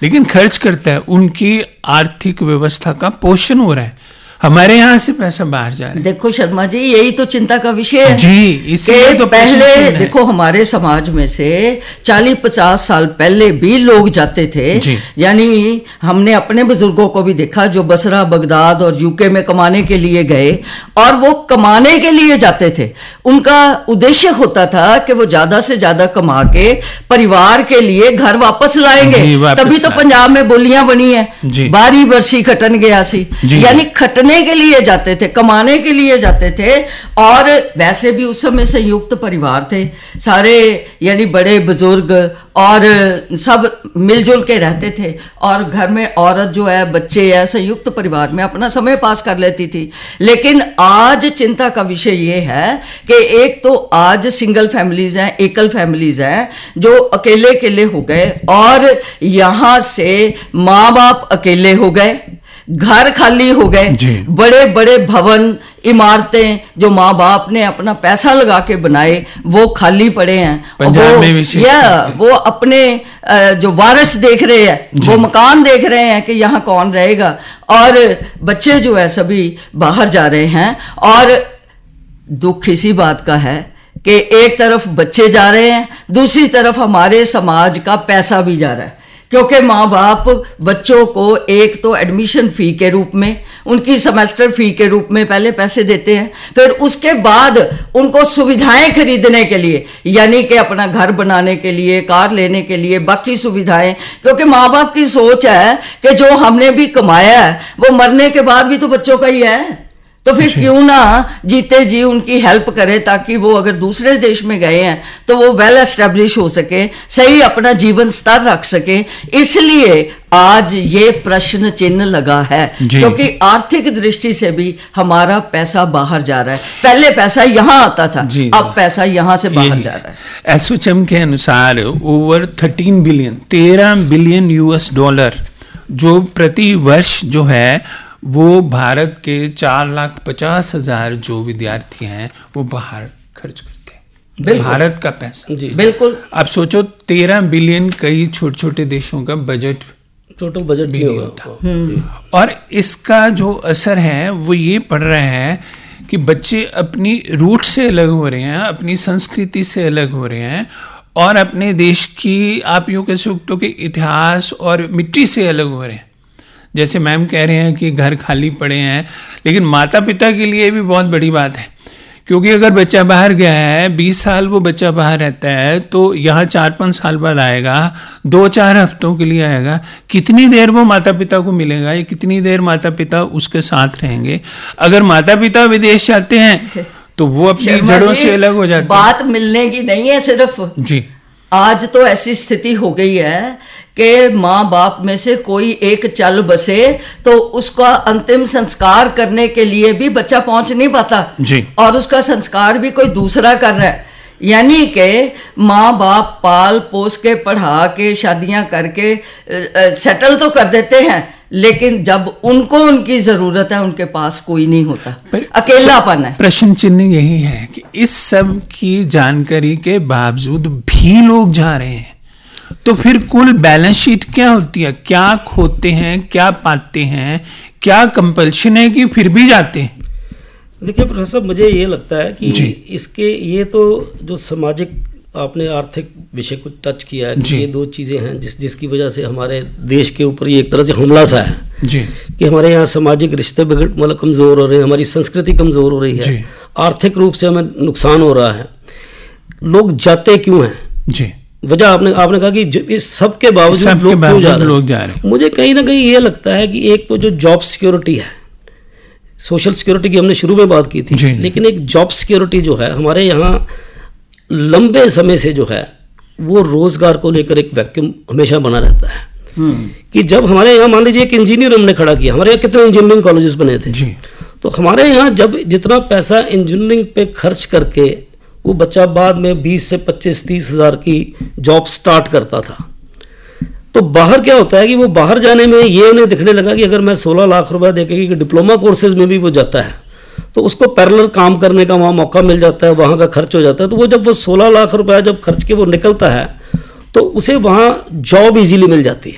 लेकिन खर्च करता है, उनकी आर्थिक व्यवस्था का पोषण हो रहा है। हमारे यहाँ से पैसा बाहर जा रहा है। देखो शर्मा जी, यही तो चिंता का विषय है जी, इसलिए तो पहले देखो हमारे समाज में से 40-50 साल पहले भी लोग जाते थे। यानी हमने अपने बुजुर्गों को भी देखा जो बसरा, बगदाद और यूके में कमाने के लिए गए, और वो कमाने के लिए जाते थे। उनका उद्देश्य होता था कि वो ज्यादा से ज्यादा कमा के परिवार के लिए घर वापस लाएंगे। तभी तो पंजाब में बोलियां बनी है, बारी बरसी खटन गया सी। यानी खटने के लिए जाते थे, कमाने के लिए जाते थे। और वैसे भी उस समय संयुक्त परिवार थे सारे, यानी बड़े बुजुर्ग और सब मिलजुल के रहते थे, और घर में औरत जो है, बच्चे है, संयुक्त परिवार में अपना समय पास कर लेती थी। लेकिन आज चिंता का विषय ये है कि एक तो आज सिंगल फैमिलीज हैं, एकल फैमिलीज हैं जो अकेले अकेले हो गए, और यहां से माँ बाप अकेले हो गए, घर खाली हो गए, बड़े बड़े भवन इमारतें जो माँ बाप ने अपना पैसा लगा के बनाए वो खाली पड़े हैं। पंजाब में वो अपने जो वारिस देख रहे हैं, वो मकान देख रहे हैं कि यहाँ कौन रहेगा, और बच्चे जो है सभी बाहर जा रहे हैं। और दुख इसी बात का है कि एक तरफ बच्चे जा रहे हैं, दूसरी तरफ हमारे समाज का पैसा भी जा रहा है, क्योंकि माँ बाप बच्चों को एक तो एडमिशन फी के रूप में, उनकी सेमेस्टर फी के रूप में पहले पैसे देते हैं, फिर उसके बाद उनको सुविधाएं खरीदने के लिए, यानी कि अपना घर बनाने के लिए, कार लेने के लिए, बाकी सुविधाएं। क्योंकि माँ बाप की सोच है कि जो हमने भी कमाया है वो मरने के बाद भी तो बच्चों का ही है, तो फिर क्यों ना जीते जी उनकी हेल्प करे, ताकि वो अगर दूसरे देश में गए हैं तो वो वेल एस्टेब्लिश हो सके, सही अपना जीवन स्तर रख सके। इसलिए आज ये प्रश्न चिन्ह लगा है, क्योंकि आर्थिक दृष्टि से भी हमारा पैसा बाहर जा रहा है। पहले पैसा यहाँ आता था, अब पैसा यहाँ से बाहर जा रहा है। एसोचैम के अनुसार ओवर 13 बिलियन US डॉलर जो प्रति वर्ष जो है वो भारत के 4,50,000 जो विद्यार्थी हैं वो बाहर खर्च करते हैं। भारत का पैसा, बिल्कुल। आप सोचो 13 बिलियन कई छोटे छोटे देशों का बजट, टोटल बजट भी नहीं होता। और इसका जो असर है वो ये पड़ रहा है कि बच्चे अपनी रूट से अलग हो रहे हैं, अपनी संस्कृति से अलग हो रहे हैं, और अपने देश की आप यूं कह सकते हो कि इतिहास और मिट्टी से अलग हो रहे हैं। जैसे मैम कह रहे हैं कि घर खाली पड़े हैं, लेकिन माता पिता के लिए भी बहुत बड़ी बात है, क्योंकि अगर बच्चा बाहर गया है, 20 साल वो बच्चा बाहर रहता है, तो यहाँ 4-5 साल बाद आएगा, 2-4 हफ्तों के लिए आएगा, कितनी देर वो माता पिता को मिलेगा, या कितनी देर माता पिता उसके साथ रहेंगे। अगर माता पिता विदेश जाते हैं तो वो अपनी जड़ों से अलग हो जाते हैं। बात मिलने की नहीं है सिर्फ जी, आज तो ऐसी स्थिति हो गई है कि माँ बाप में से कोई एक चल बसे तो उसका अंतिम संस्कार करने के लिए भी बच्चा पहुंच नहीं पाता जी, और उसका संस्कार भी कोई दूसरा कर रहा है। यानी कि माँ बाप पाल पोस के, पढ़ा के, शादियां करके सेटल तो कर देते हैं, लेकिन जब उनको उनकी जरूरत है उनके पास कोई नहीं होता, अकेलापन है। प्रश्न चिन्ह यही है कि इस सब की जानकारी के बावजूद भी लोग जा रहे हैं, तो फिर कुल बैलेंस शीट क्या होती है, क्या खोते हैं, क्या पाते हैं, क्या कंपल्शन है कि फिर भी जाते हैं। देखिए प्रोफेसर साहब, मुझे ये लगता है कि इसके ये तो जो सामाजिक आपने आर्थिक विषय को टच किया है कि ये दो चीज़ें हैं जिसकी वजह से हमारे देश के ऊपर ये एक तरह से हमला सा है कि हमारे यहाँ सामाजिक रिश्ते मतलब कमज़ोर हो रहे हैं, हमारी संस्कृति कमज़ोर हो रही है, आर्थिक रूप से हमें नुकसान हो रहा है। लोग जाते क्यों हैं? जी, वजह आपने कहा कि इस सब के बावजूद लोग जा रहे हैं। मुझे कहीं ना कहीं ये लगता है कि एक तो जो जॉब सिक्योरिटी है, सोशल सिक्योरिटी की हमने शुरू में बात की थी, लेकिन एक जॉब सिक्योरिटी जो है हमारे यहाँ लंबे समय से जो है वो रोजगार को लेकर एक वैक्यूम हमेशा बना रहता है कि जब हमारे यहाँ मान लीजिए एक इंजीनियर हमने खड़ा किया, हमारे यहाँ कितने इंजीनियरिंग कॉलेजेस बने थे, तो हमारे यहाँ जब जितना पैसा इंजीनियरिंग पे खर्च करके वो बच्चा बाद में 20 से 25-30 हज़ार की जॉब स्टार्ट करता था, तो बाहर क्या होता है कि वो बाहर जाने में ये उन्हें दिखने लगा कि अगर मैं 16 लाख रुपए देके कि डिप्लोमा कोर्सेज में भी वो जाता है तो उसको पैरेलल काम करने का वहाँ मौका मिल जाता है, वहाँ का खर्च हो जाता है। तो वो जब वो 16 लाख रुपया जब खर्च के वो निकलता है तो उसे वहाँ जॉब इजीली मिल जाती है।